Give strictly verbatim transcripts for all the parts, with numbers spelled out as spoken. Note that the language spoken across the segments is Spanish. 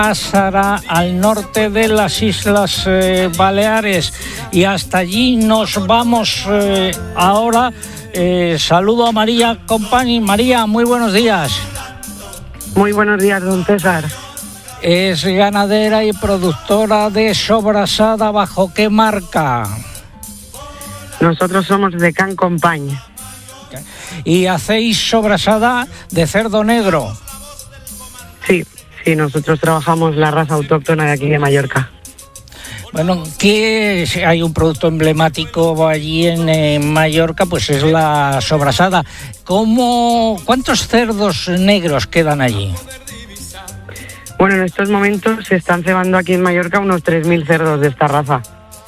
Sara, al norte de las Islas eh, Baleares, y hasta allí nos vamos eh, ahora. Eh, saludo a María Company. María, muy buenos días. Muy buenos días, don César. Es ganadera y productora de sobrasada. ¿Bajo qué marca? Nosotros somos de Can Company. ¿Y hacéis sobrasada de cerdo negro? Sí, sí, nosotros trabajamos la raza autóctona de aquí de Mallorca. Bueno, que hay un producto emblemático allí en eh, Mallorca, pues es la sobrasada. ¿Cómo, cuántos cerdos negros quedan allí? Bueno, en estos momentos se están cebando aquí en Mallorca unos tres mil cerdos de esta raza.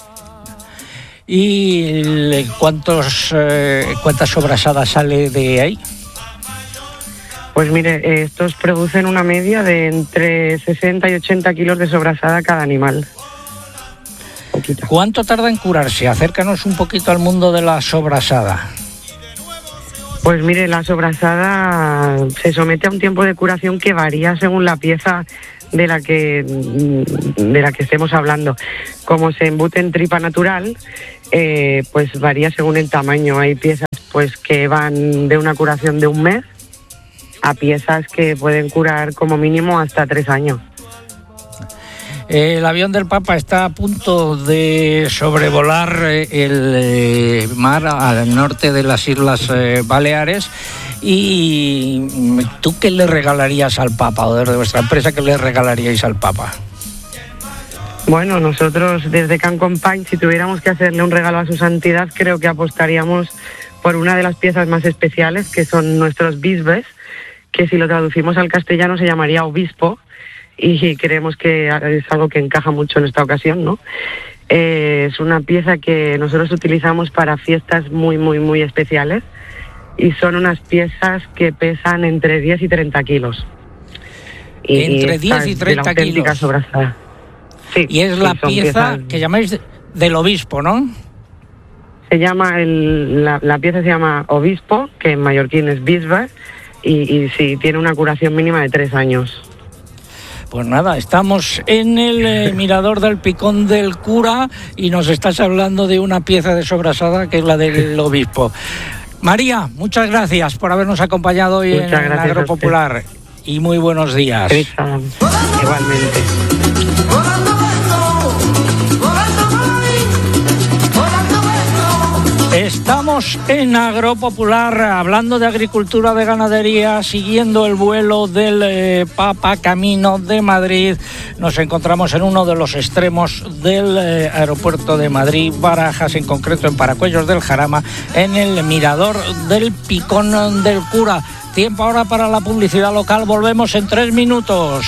¿Y cuántos, eh, cuántas sobrasadas sale de ahí? Pues mire, estos producen una media de entre sesenta y ochenta kilos de sobrasada cada animal. Poquita. ¿Cuánto tarda en curarse? Acércanos un poquito al mundo de la sobrasada. Pues mire, la sobrasada se somete a un tiempo de curación que varía según la pieza de la que de la que estemos hablando. Como se embute en tripa natural, eh, pues varía según el tamaño. Hay piezas pues que van de una curación de un mes a piezas que pueden curar como mínimo hasta tres años. El avión del Papa está a punto de sobrevolar el mar al norte de las Islas Baleares. ¿Y tú qué le regalarías al Papa, o desde vuestra empresa qué le regalaríais al Papa? Bueno, nosotros desde Can Company, si tuviéramos que hacerle un regalo a su santidad, creo que apostaríamos por una de las piezas más especiales, que son nuestros bisbes, que si lo traducimos al castellano se llamaría obispo, y creemos que es algo que encaja mucho en esta ocasión, ¿no? Eh, es una pieza que nosotros utilizamos para fiestas muy, muy, muy especiales, y son unas piezas que pesan entre diez y treinta kilos. Y entre diez y treinta kilos. Sobrasada. Sí, y es sí, la pieza piezas... que llamáis del obispo, ¿no? Se llama, el, la, la pieza se llama obispo, que en mallorquín es bisbe, y, y sí, tiene una curación mínima de tres años. Pues nada, estamos en el eh, mirador del Picón del Cura y nos estás hablando de una pieza de sobrasada que es la del obispo. María, muchas gracias por habernos acompañado hoy muchas en Agropopular y muy buenos días. Crisa, igualmente. Estamos en Agropopular hablando de agricultura, de ganadería, siguiendo el vuelo del eh, Papa camino de Madrid. Nos encontramos en uno de los extremos del eh, aeropuerto de Madrid, Barajas, en concreto en Paracuellos del Jarama, en el mirador del Picón del Cura. Tiempo ahora para la publicidad local, volvemos en tres minutos.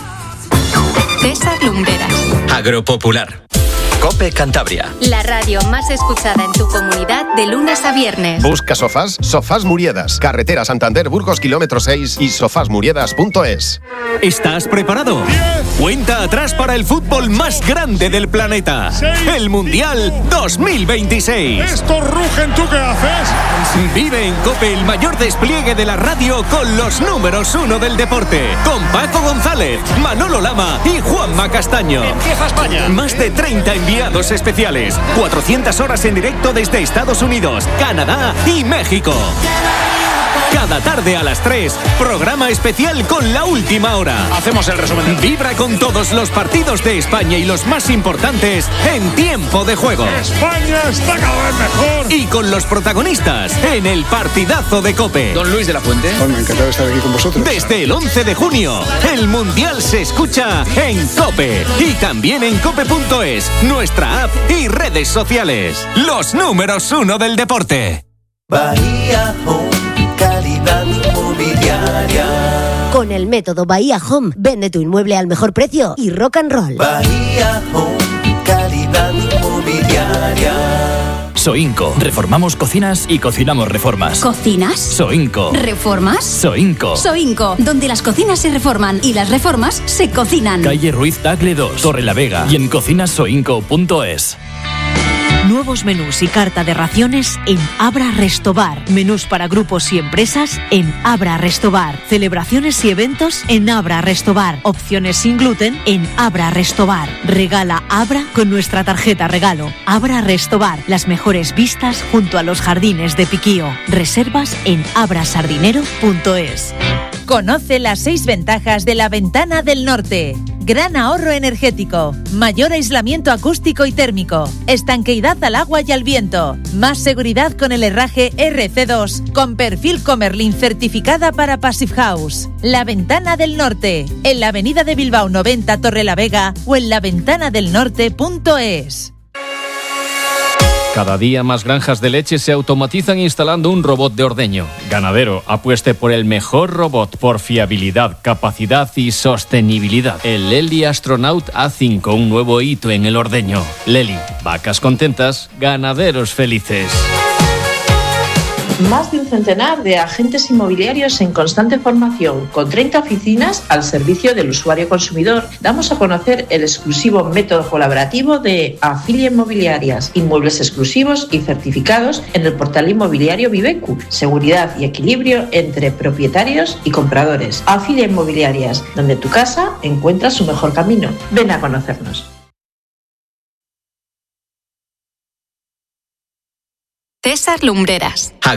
César Lumbreras. Agropopular. COPE Cantabria. La radio más escuchada en tu comunidad de lunes a viernes. Busca sofás, Sofás Muriedas. Carretera Santander, Burgos, kilómetro seis y sofás muriedas punto es. ¿Estás preparado? Cuenta atrás para el fútbol más grande del planeta. seis, el Mundial dos mil veintiséis. Estos rugen, ¿tú qué haces? Vive en COPE el mayor despliegue de la radio con los números uno del deporte. Con Paco González, Manolo Lama y Juanma Castaño. Empieza España. Más de treinta enviados especiales. cuatrocientas horas en directo desde Estados Unidos, Canadá y México. Cada tarde a las tres, programa especial con la última hora. Hacemos el resumen. Vibra con todos los partidos de España y los más importantes en tiempo de juego. España está cada vez mejor. Y con los protagonistas en el partidazo de COPE. Don Luis de la Fuente. Bueno, encantado de estar aquí con vosotros. Desde el once de junio, el Mundial se escucha en COPE. Y también en cope punto es, nuestra app y redes sociales. Los números uno del deporte. Bahía Home. Calidad inmobiliaria. Con el método Bahía Home, vende tu inmueble al mejor precio y rock and roll. Bahía Home, calidad inmobiliaria. Soinco. Reformamos cocinas y cocinamos reformas. ¿Cocinas? Soinco. ¿Reformas? Soinco. Soinco, donde las cocinas se reforman y las reformas se cocinan. Calle Ruiz Tagle dos, Torre la Vega y en cocinas soinco punto es. Nuevos menús y carta de raciones en Abra Restobar. Menús para grupos y empresas en Abra Restobar. Celebraciones y eventos en Abra Restobar. Opciones sin gluten en Abra Restobar. Regala Abra con nuestra tarjeta regalo. Abra Restobar. Las mejores vistas junto a los jardines de Piquío. Reservas en abrasardinero punto es. Conoce las seis ventajas de la Ventana del Norte. Gran ahorro energético, mayor aislamiento acústico y térmico, estanqueidad al agua y al viento, más seguridad con el herraje R C dos, con perfil Comerlin certificada para Passive House. La Ventana del Norte, en la avenida de Bilbao noventa Torrelavega o en la ventana del norte punto es. Cada día más granjas de leche se automatizan instalando un robot de ordeño. Ganadero, apueste por el mejor robot por fiabilidad, capacidad y sostenibilidad. El Lely Astronaut A cinco, un nuevo hito en el ordeño. Lely, vacas contentas, ganaderos felices. Más de un centenar de agentes inmobiliarios en constante formación, con treinta oficinas al servicio del usuario consumidor, damos a conocer el exclusivo método colaborativo de Afilia Inmobiliarias, inmuebles exclusivos y certificados en el portal inmobiliario Vivecu, seguridad y equilibrio entre propietarios y compradores. Afilia Inmobiliarias, donde tu casa encuentra su mejor camino. Ven a conocernos. César Lumbreras.